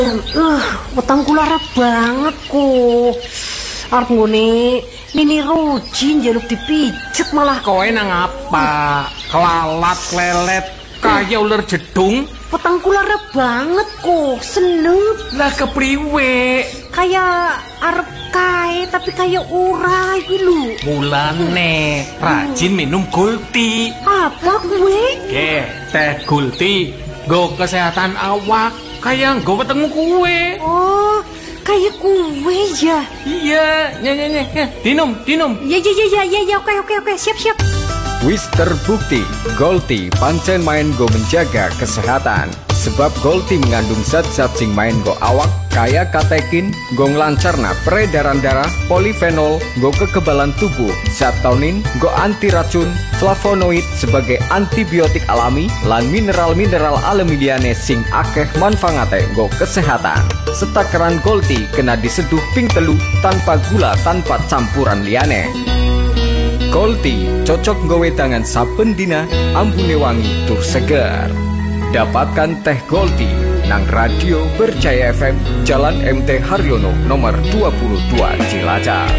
Wetang kula arep banget kok. Arep nggone Nini Rujin njaluk dipijet malah kowe nang apa? Kelalat lelet kaya ular jedung. Wetang kula arep banget kok, seneng. Lah kepriwe? Kayak arep kae tapi kayak ora iki lho. Mulane rajin minum Gulti. Apa kuwe? Teh Gulti nggo kesehatan awak. Kayak nggo wetengmu kuwe. Oh, kayak kuwe ya. Iya, ya. Dinum. Ya, oke, siap. Wis terbukti, Gulti pancen main go menjaga kesehatan. Sebab Gulti mengandung zat-zat sing main go awak, kaya katekin, go nglancarna peredaran darah, polifenol, go kekebalan tubuh, zat taunin, go anti racun, flavonoid sebagai antibiotik alami, lan mineral-mineral alami liyane sing akeh manfaate go kesehatan. Setakaran Gulti kena diseduh ping telu tanpa gula, tanpa campuran liyane. Gulti cocok nggawe tangan saben dina, ambune wangi tur seger. Dapatkan teh Gulti nang Radio Berjaya FM, Jalan MT Haryono nomor 22 Cilacap.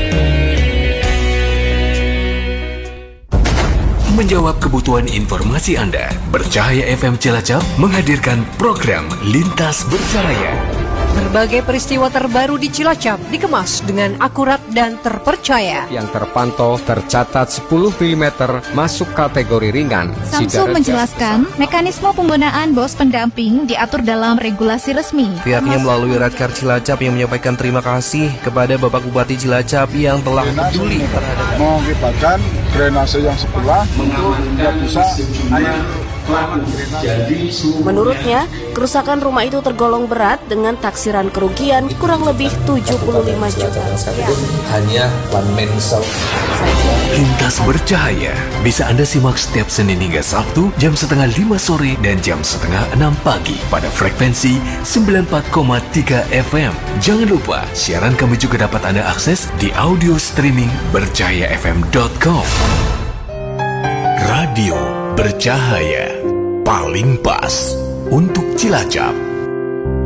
Menjawab kebutuhan informasi Anda, Bercahaya FM Cilacap menghadirkan program Lintas Bercahaya. Berbagai peristiwa terbaru di Cilacap dikemas dengan akurat dan terpercaya. Yang terpantau tercatat 10 mm masuk kategori ringan. Samsul menjelaskan mekanisme penggunaan bos pendamping diatur dalam regulasi resmi. Pihaknya melalui Radkar Cilacap yang menyampaikan terima kasih kepada Bapak Bupati Cilacap yang telah peduli terhadap mengakibatkan drainase yang sebelah tidak bisa air. Menurutnya, kerusakan rumah itu tergolong berat dengan taksiran kerugian kurang lebih 75 juta. Hanya one man show. Lintas Bercahaya bisa Anda simak setiap Senin hingga Sabtu jam 4:30 sore dan jam 5:30 pagi pada frekuensi 94,3 FM. Jangan lupa, siaran kami juga dapat Anda akses di audio streaming bercahayafm.com. Radio Bercahaya, paling pas untuk Cilacap.